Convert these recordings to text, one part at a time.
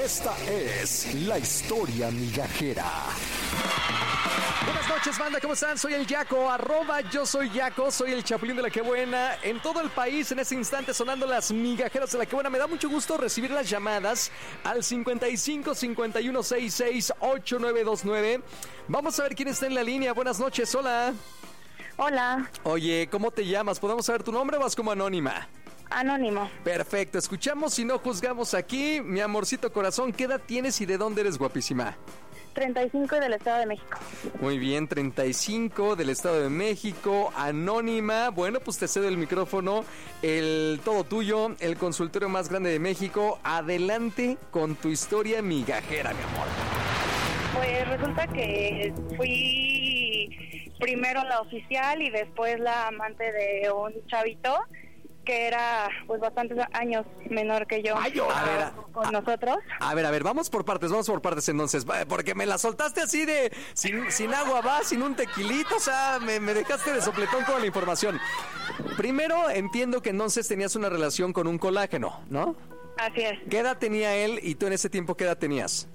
Esta es la historia migajera. Buenas noches, banda, ¿cómo están? Soy el Yaco, @yo soy Yaco, soy el Chapulín de la Que Buena. En todo el país, en este instante, sonando las migajeras de la Que Buena. Me da mucho gusto recibir las llamadas al 55 51 66 8929. Vamos a ver quién está en la línea. Buenas noches, hola. Hola. Oye, ¿cómo te llamas? ¿Podemos saber tu nombre o vas como anónima? Anónimo. Perfecto, escuchamos y no juzgamos aquí. Mi amorcito corazón, ¿qué edad tienes y de dónde eres, guapísima? 35 del Estado de México. Muy bien, 35 del Estado de México, anónima. Bueno, pues te cedo el micrófono, el todo tuyo, el consultorio más grande de México. Adelante con tu historia migajera, mi amor. Pues resulta que fui primero la oficial y después la amante de un chavito que era pues bastantes años menor que yo. Ay, a ver, con nosotros. A ver, vamos por partes entonces, porque me la soltaste así de sin agua, va, sin un tequilito, o sea, me dejaste de sopletón toda la información. Primero entiendo que entonces tenías una relación con un colágeno, ¿no? Así es. ¿Qué edad tenía él y tú en ese tiempo qué edad tenías?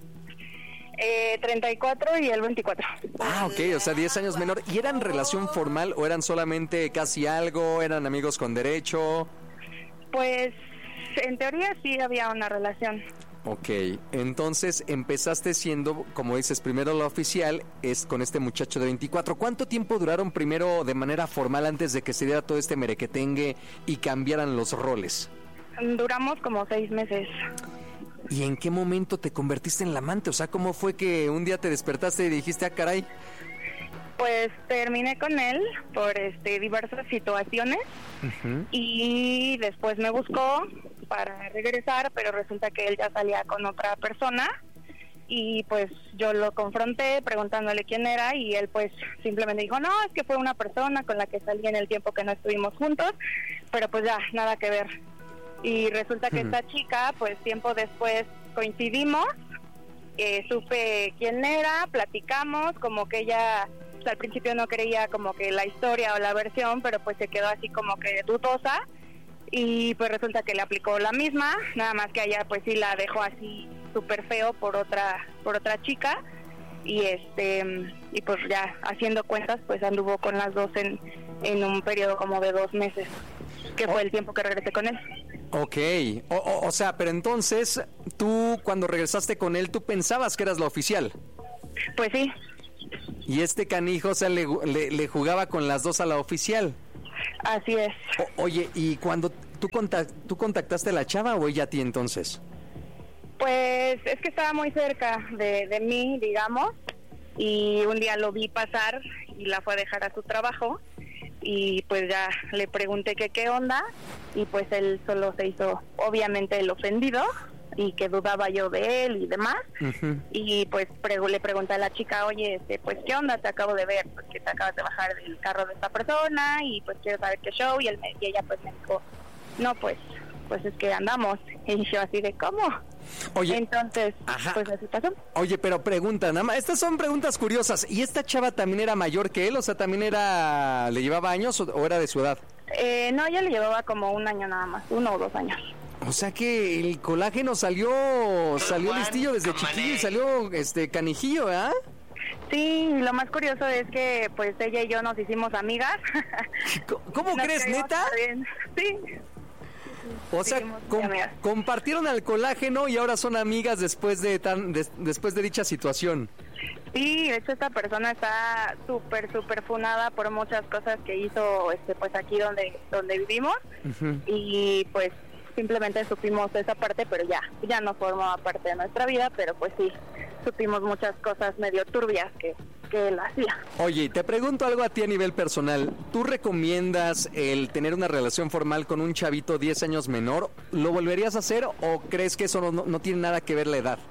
34 y él 24. Ah, ok, o sea, 10 años menor. ¿Y eran relación formal o eran solamente casi algo? ¿Eran amigos con derecho? Pues, en teoría sí había una relación. Ok, entonces empezaste siendo, como dices, primero la oficial, es con este muchacho de 24. ¿Cuánto tiempo duraron primero de manera formal antes de que se diera todo este merequetengue y cambiaran los roles? Duramos como 6 meses. ¿Y en qué momento te convertiste en la amante? O sea, ¿cómo fue que un día te despertaste y dijiste, ah, caray? Pues terminé con él por diversas situaciones. Uh-huh. Y después me buscó para regresar, pero resulta que él ya salía con otra persona y pues yo lo confronté preguntándole quién era y él pues simplemente dijo, no, es que fue una persona con la que salí en el tiempo que no estuvimos juntos, pero pues ya, nada que ver. Y resulta que esta chica, pues tiempo después coincidimos, supe quién era, platicamos, como que ella pues, al principio no creía como que la historia o la versión, pero pues se quedó así como que dudosa y pues resulta que le aplicó la misma, nada más que ella pues sí la dejó así súper feo por otra chica y y pues ya haciendo cuentas pues anduvo con las dos en un periodo como de 2 meses, que fue el tiempo que regresé con él. Ok, o sea, pero entonces, tú cuando regresaste con él, ¿tú pensabas que eras la oficial? Pues sí. Y este canijo, o sea, le jugaba con las dos a la oficial. Así es. Oye, ¿y cuando tú contactaste a la chava o ella a ti entonces? Pues es que estaba muy cerca de mí, digamos, y un día lo vi pasar y la fue a dejar a su trabajo. Y pues ya le pregunté que qué onda y pues él solo se hizo obviamente el ofendido y que dudaba yo de él y demás. Uh-huh. Y pues le pregunté a la chica, oye, pues qué onda, te acabo de ver, porque te acabas de bajar del carro de esta persona y pues quiero saber qué show y ella pues me dijo, no, pues es que andamos. Y yo así de, ¿cómo? Oye, entonces, ajá. Pues así pasó. Oye, pero pregunta, nada más, estas son preguntas curiosas. ¿Y esta chava también era mayor que él? O sea, ¿también le llevaba años o era de su edad? No, ella le llevaba como 1 año nada más, 1 o 2 años. O sea que el colágeno salió listillo desde chiquillo y salió canijillo, ¿verdad? Sí, lo más curioso es que pues ella y yo nos hicimos amigas. ¿Cómo crees, neta? Sí. O sea, compartieron al colágeno y ahora son amigas después de dicha situación. Sí, de hecho esta persona está súper funada por muchas cosas que hizo pues aquí donde vivimos. Uh-huh. Y pues simplemente supimos esa parte, pero ya no formaba parte de nuestra vida, pero pues sí, supimos muchas cosas medio turbias que él hacía. Oye, te pregunto algo a ti a nivel personal. ¿Tú recomiendas el tener una relación formal con un chavito 10 años menor? ¿Lo volverías a hacer o crees que eso no tiene nada que ver la edad?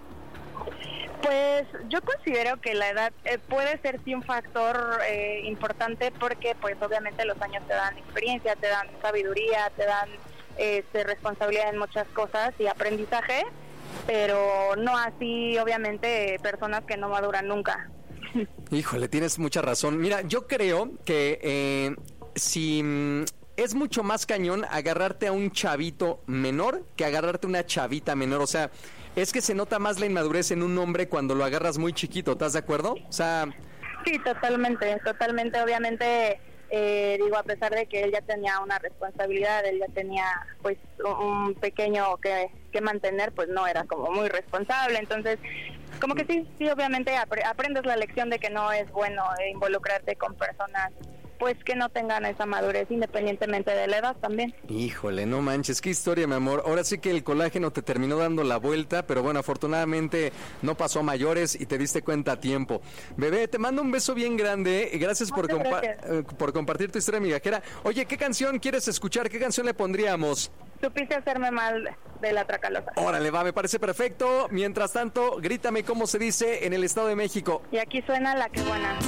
Pues yo considero que la edad puede ser sí un factor importante porque pues obviamente los años te dan experiencia, te dan sabiduría, te dan responsabilidad en muchas cosas y aprendizaje, pero no así obviamente personas que no maduran nunca. Híjole, tienes mucha razón. Mira, yo creo que si es mucho más cañón agarrarte a un chavito menor que agarrarte a una chavita menor. O sea, es que se nota más la inmadurez en un hombre cuando lo agarras muy chiquito, ¿estás de acuerdo? O sea... Sí, totalmente. Obviamente, digo, a pesar de que él ya tenía una responsabilidad, él ya tenía pues un pequeño que mantener, pues no era como muy responsable. Entonces, como que sí, obviamente aprendes la lección de que no es bueno involucrarte con personas pues que no tengan esa madurez independientemente de la edad también. Híjole, no manches, qué historia, mi amor. Ahora sí que el colágeno te terminó dando la vuelta, pero bueno, afortunadamente no pasó a mayores y te diste cuenta a tiempo. Bebé, te mando un beso bien grande. Gracias por compartir tu historia migajera. Oye, ¿qué canción quieres escuchar? ¿Qué canción le pondríamos? Supiste hacerme mal de la Tracalosa. Órale, va, me parece perfecto. Mientras tanto, grítame cómo se dice en el Estado de México. Y aquí suena La Que Buena.